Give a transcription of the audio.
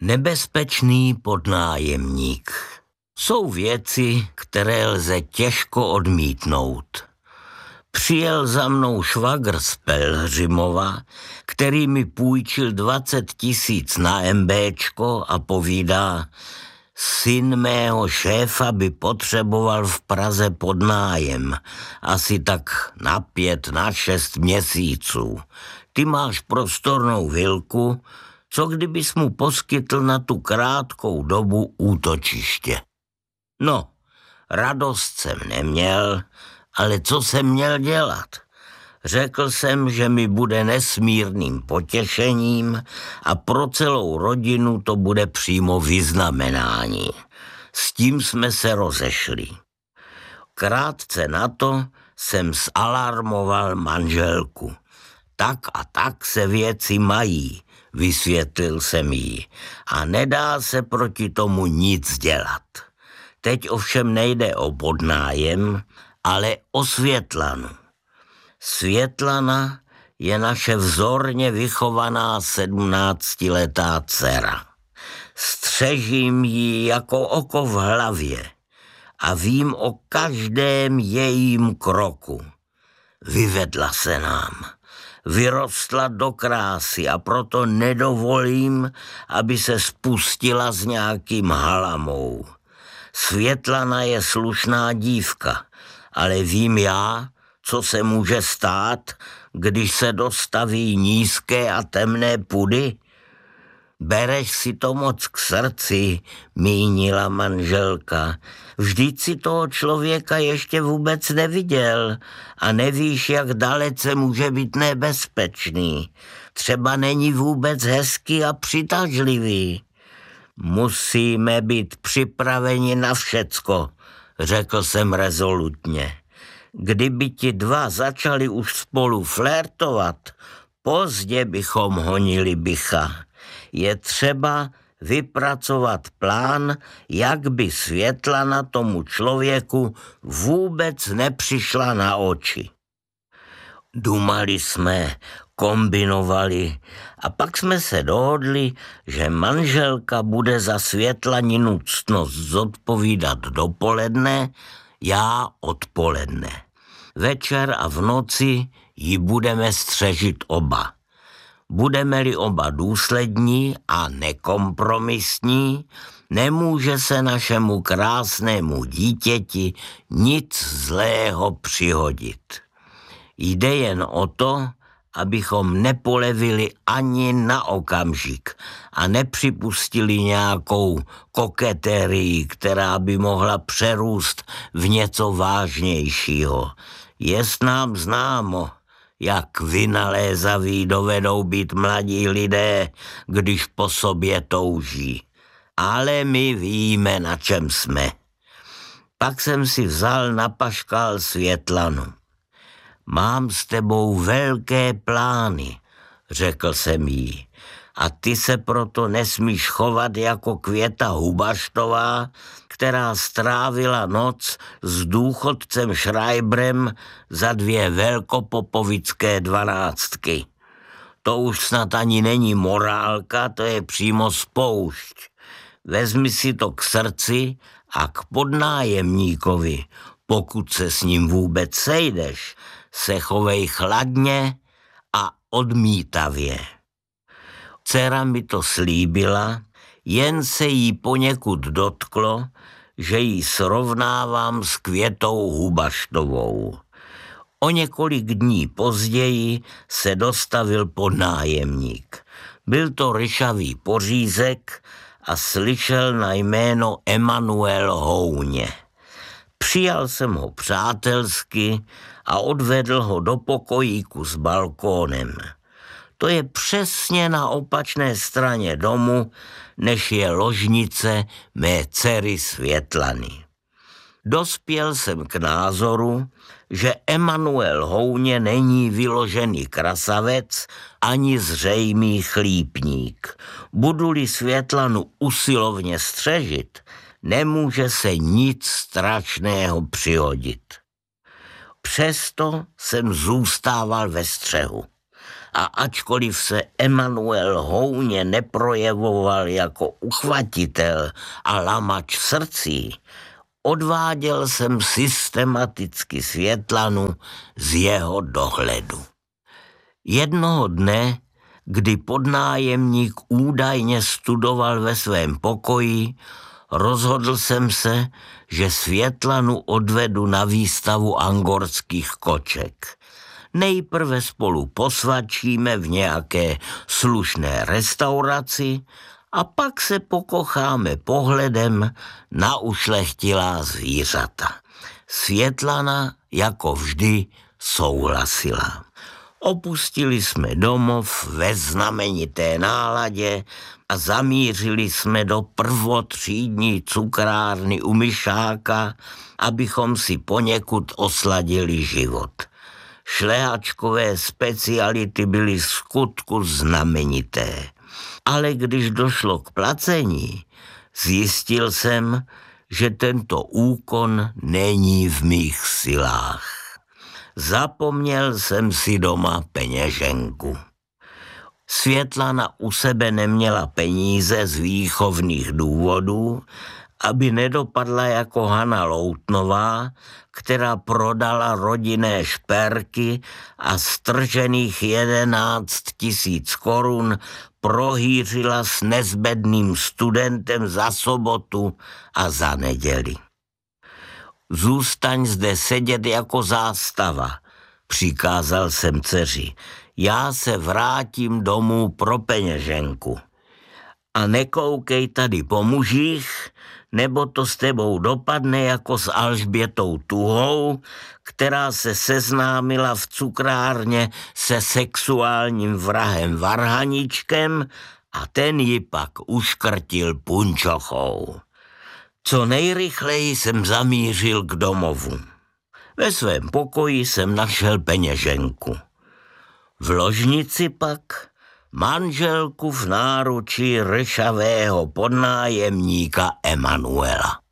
Nebezpečný podnájemník. Jsou věci, které lze těžko odmítnout. Přijel za mnou švagr z Pelhřimova, který mi půjčil 20 000 na MBčko a povídá: syn mého šéfa by potřeboval v Praze podnájem, asi tak na 5, na 6 měsíců. Ty máš prostornou vilku, co kdybys mu poskytl na tu krátkou dobu útočiště? No, radost jsem neměl, ale co jsem měl dělat? Řekl jsem, že mi bude nesmírným potěšením a pro celou rodinu to bude přímo vyznamenání. S tím jsme se rozešli. Krátce na to jsem zalarmoval manželku. Tak a tak se věci mají, vysvětlil jsem jí, a nedá se proti tomu nic dělat. Teď ovšem nejde o podnájem, ale o Světlanu. Světlana je naše vzorně vychovaná 17letá dcera. Střežím ji jako oko v hlavě a vím o každém jejím kroku. Vyvedla se nám, vyrostla do krásy a proto nedovolím, aby se spustila s nějakým halamou. Světlana je slušná dívka, ale vím já, co se může stát, když se dostaví nízké a temné pudy? Bereš si to moc k srdci, mínila manželka. Vždyť si toho člověka ještě vůbec neviděl a nevíš, jak dalece může být nebezpečný. Třeba není vůbec hezký a přitažlivý. Musíme být připraveni na všecko, řekl jsem rezolutně. Kdyby ti dva začali už spolu flirtovat, pozdě bychom honili bycha. Je třeba vypracovat plán, jak by Světlana tomu člověku vůbec nepřišla na oči. Dumali jsme, kombinovali a pak jsme se dohodli, že manželka bude za Světlaninu ctnost zodpovídat dopoledne, já odpoledne. Večer a v noci ji budeme střežit oba. Budeme-li oba důslední a nekompromisní, nemůže se našemu krásnému dítěti nic zlého přihodit. Jde jen o to, abychom nepolevili ani na okamžik a nepřipustili nějakou koketerii, která by mohla přerůst v něco vážnějšího. Jest nám známo, jak vynalézaví dovedou být mladí lidé, když po sobě touží. Ale my víme, na čem jsme. Pak jsem si vzal na paškál Světlanu. Mám s tebou velké plány, řekl jsem jí, a ty se proto nesmíš chovat jako Květa Hubaštová, která strávila noc s důchodcem Schreiberem za 2 velkopopovické 12. To už snad ani není morálka, to je přímo spoušť. Vezmi si to k srdci a k podnájemníkovi, pokud se s ním vůbec sejdeš, se chovej chladně a odmítavě. Dcera mi to slíbila, jen se jí poněkud dotklo, že ji srovnávám s Květou Hubaštovou. O několik dní později se dostavil podnájemník. Byl to ryšavý pořízek a slyšel na jméno Emanuel Houně. Přijal jsem ho přátelsky a odvedl ho do pokojíku s balkónem. To je přesně na opačné straně domu, než je ložnice mé dcery Světlany. Dospěl jsem k názoru, že Emanuel Houně není vyložený krasavec ani zřejmý chlípník. Budu-li Světlanu usilovně střežit, nemůže se nic strašného přihodit. Přesto jsem zůstával ve střehu. a ačkoliv se Emanuel hojně neprojevoval jako uchvatitel a lamač srdcí, odváděl jsem systematicky Světlanu z jeho dohledu. Jednoho dne, kdy podnájemník údajně studoval ve svém pokoji, rozhodl jsem se, že Světlanu odvedu na výstavu angorských koček. Nejprve spolu posvačíme v nějaké slušné restauraci a pak se pokocháme pohledem na ušlechtilá zvířata. Světlana jako vždy souhlasila. Opustili jsme domov ve znamenité náladě a zamířili jsme do prvotřídní cukrárny u Myšáka, abychom si poněkud osladili život. Šlehačkové speciality byly vskutku znamenité. Ale když došlo k placení, zjistil jsem, že tento úkon není v mých silách. Zapomněl jsem si doma peněženku. Světlana u sebe neměla peníze z výchovných důvodů, aby nedopadla jako Hana Loutnová, která prodala rodinné šperky a stržených 11 000 korun prohýřila s nezbedným studentem za sobotu a za neděli. Zůstaň zde sedět jako zástava, přikázal jsem dceři. Já se vrátím domů pro peněženku. A nekoukej tady po mužích, nebo to s tebou dopadne jako s Alžbětou Tuhou, která se seznámila v cukrárně se sexuálním vrahem Varhaničkem a ten ji pak uškrtil punčochou. Co nejrychleji jsem zamířil k domovu. Ve svém pokoji jsem našel peněženku. V ložnici pak manželku v náručí ršavého podnájemníka Emanuela.